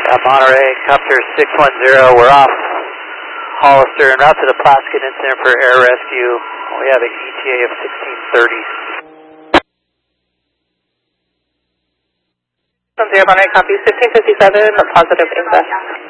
Monterey, Copter 610, we're off Hollister en route to the Plaskett Incident for air rescue. We have an ETA of 1630. 10 Monterey, copy 1657, positive ingress.